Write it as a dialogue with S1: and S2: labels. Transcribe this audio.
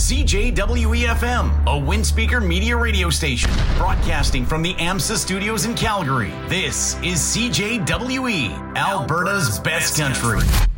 S1: CJWE-FM, a Windspeaker media radio station, broadcasting from the AMSA studios in Calgary. This is CJWE, Alberta's best country.